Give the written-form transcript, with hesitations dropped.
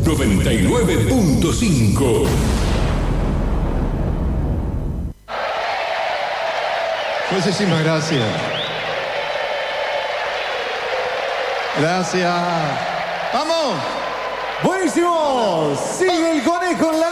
99.5. Muchísimas gracias. Gracias. ¡Vamos! Buenísimo. Sigue el conejo en la